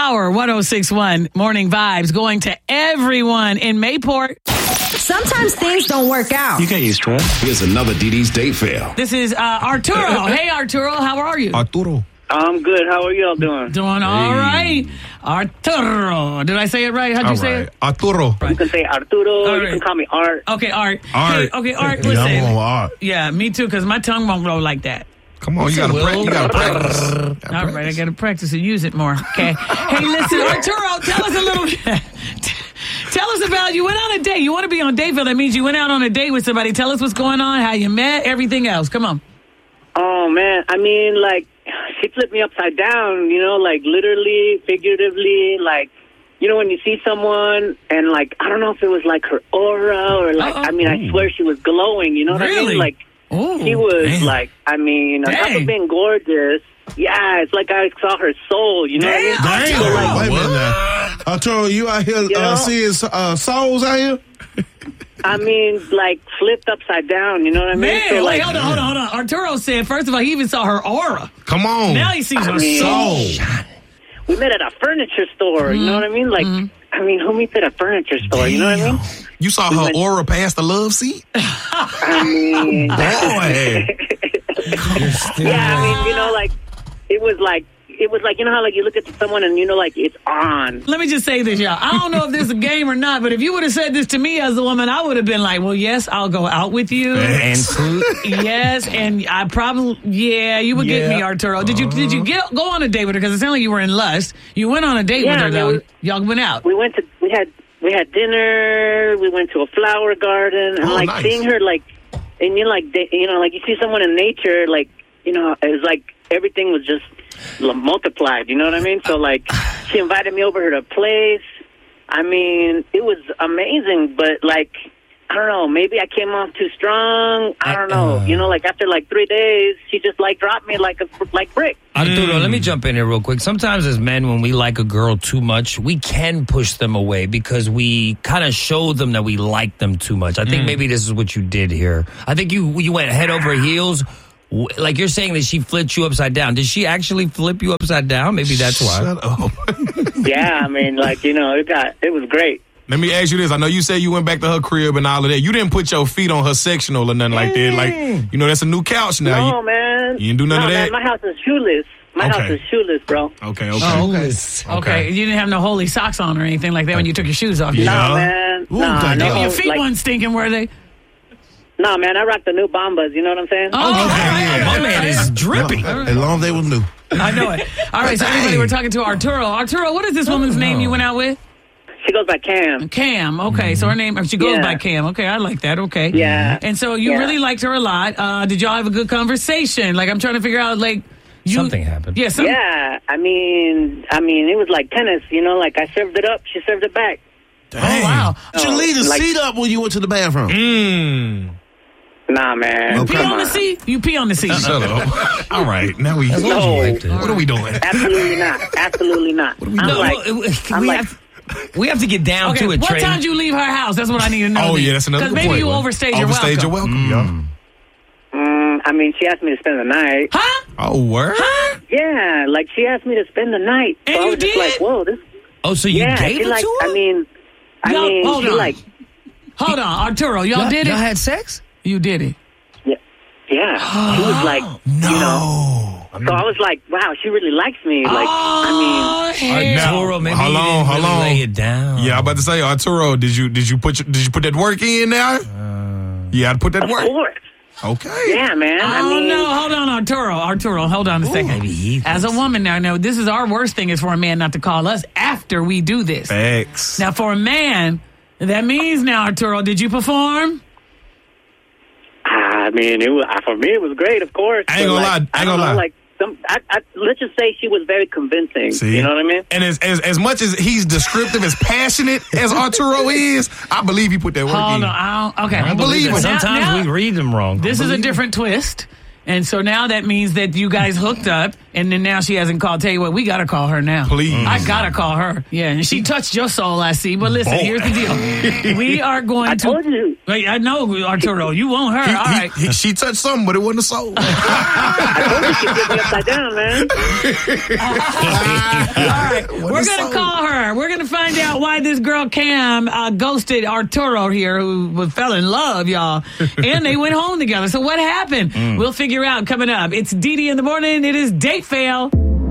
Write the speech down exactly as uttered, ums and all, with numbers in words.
Power one oh six point one Morning Vibes going to everyone in Mayport. Sometimes things don't work out. You can't use Trump. Here's another D D's date fail. This is uh, Arturo. Hey, Arturo, how are you? Arturo. I'm good. How are y'all doing? Doing all right. Arturo. Did I say it right? How'd you All say right. it? Arturo. You can say Arturo. All You right. can call me Art. Okay, Art. Art. Hey, okay, Art, Yeah, listen. I'm on Art. Yeah, me too, because my tongue won't roll like that. Come on, you gotta, pra- you gotta practice. You gotta All right, I practice. got to practice and use it more. Okay. Hey, listen, Arturo, tell us a little Tell us about, you went on a date. You want to be on Dateville. That means you went out on a date with somebody. Tell us what's going on, how you met, everything else. Come on. Oh, man. I mean, like, she flipped me upside down, you know, like, literally, figuratively, like, you know, when you see someone and, like, I don't know if it was, like, her aura or, like, Uh-oh. I mean, I swear she was glowing, you know what I Really? mean? Like, Ooh, she was, damn. like, I mean, on top Dang. of being gorgeous, yeah, it's like I saw her soul, you know Damn. what I mean? Damn. So, like, Wait a minute now. Arturo, you out here You uh, know? seeing uh, souls out here? I mean, like, flipped upside down, you know what I mean? Man, So, wait, like, hold on, hold on, hold on. Arturo said, first of all, he even saw her aura. Come on. Now he sees I her mean- soul. we met at a furniture store, you know what I mean? Like, I mean, who meets at a furniture store, you know what I mean? You saw We her went- aura past the love seat? I mean, Boy. yeah, I mean, you know, like, it was like, it was like, you know how, like, you look at someone and, you know, like, it's on. Let me just say this, y'all. I don't know if this is a game or not, but if you would have said this to me as a woman, I would have been like, well, yes, I'll go out with you. And Yes, and I probably, yeah, you would get Yeah. me, Arturo. Did you did you get go on a date with her? Because it sounded like you were in lust. You went on a date Yeah, with her, I though. mean, Y'all went out. We went to, we had, we had dinner, we went to a flower garden, and, Oh, like, nice. seeing her, like, and you know, like, they, you know, like, you see someone in nature, like, you know, it was like, everything was just multiplied, you know what I mean? So, like, she invited me over to her place. I mean, it was amazing, but, like, I don't know, maybe I came off too strong. I don't know. You know, like, after, like, three days, she just, like, dropped me like a, like, brick. Arturo, let me jump in here real quick. Sometimes as men, when we like a girl too much, we can push them away because we kind of show them that we like them too much. I think maybe this is what you did here. I think you you went head over heels. W- Like you're saying that she flipped you upside down. Did she actually flip you upside down? Maybe that's why. Shut up. Yeah, I mean, like, you know, it got, it was great. Let me ask you this. I know you said you went back to her crib and all of that. You didn't put your feet on her sectional or nothing like that. Like, you know, that's a new couch now. No, You- man. you didn't do none no, of that? Man, my house is shoeless. My Okay. house is shoeless, bro. Okay, okay. Oh, okay. Okay. You didn't have no holy socks on or anything like that when you took your shoes off. Yeah. No, man. Ooh, Nah, thank no, God. Your feet like, weren't stinking, were they? no, man. I rock the new Bombas. You know what I'm saying? Oh, Okay, all right, yeah. all right, My all man right. is drippy. As long as they was new. I know it. All right, so everybody, we're talking to Arturo. Arturo, what is this woman's name you went out with? She goes by Cam. Cam. Okay, so her name, she goes Yeah. by Cam. Okay, I like that. Okay. Yeah. And so you Yeah. really liked her a lot. Uh, did y'all have a good conversation? Like, I'm trying to figure out, like, you, Something happened. Yeah, something. Yeah. I mean, I mean, it was like tennis. You know, like I served it up, she served it back. Oh, wow. You should leave the Like- seat up when you went to the bathroom. Mmm. Nah, man. Pee Come on the on. seat? You pee on the seat. Shut up. All right. Now we. As long as you wiped it. What are we doing? Absolutely not. Absolutely not. I'm No, like, no, it- I'm we, like, have, we have to get down Okay, to it, what Trey. time did you leave her house? That's what I need to know. Oh, then. yeah, that's another 'Cause good maybe point. you overstayed your Overstayed your welcome. welcome, y'all. mm, I mean, she asked me to spend the night. Huh? Oh, word? Huh? Yeah, like she asked me to spend the night. And so I you was just did? like, whoa, this. Oh, so you Yeah, gave she it like. to her? I mean, I Y'all- mean, hold she on. like. Hold on, Arturo. Y'all, y'all, did it? y'all had sex? You did it. Yeah, yeah. She was like, No. you know. So I was like, wow, she really likes me. Like, I oh, hell. Arturo, maybe hold you on, didn't hold really on. lay it down. Yeah, I'm about to say, Arturo, did you did you put your, did you put that work in now? Uh, You had to put that mean, of work. course. Okay. Yeah, man. I Oh, mean, no, hold on, Arturo. Arturo, hold on a second. maybe he As a thinks- woman now, no, this is our worst thing is for a man not to call us after we do this. Facts. Now, for a man, that means now, Arturo, did you perform? I mean, it was for me. It was great, of course. I ain't but, gonna like, lie, I ain't I gonna don't know, lie. Like some, I, I, let's just say she was very convincing. See? You know what I mean? And as, as as much as he's descriptive, as passionate as Arturo is, I believe he put that work Hold in. on. I don't, okay. I believe Now- it. Sometimes now- we read them wrong. This is a believe it. different twist. And so now that means that you guys hooked up, and then now she hasn't called. Tell you what, we got to call her now. Please. I got to call her. Yeah, and she touched your soul, I see. But listen, Boy. here's the deal. We are going I to... told you. Wait, I know, Arturo. You want her. He- All he- right. he- she touched something, but it wasn't a soul. I told you she'd get me upside down, man. All right, we're going to call her. We're going to find out why this girl Cam uh, ghosted Arturo here, who fell in love, y'all, and they went home together. So what happened? Mm. We'll figure out coming up. It's Dee Dee in the morning. It is Date Fail.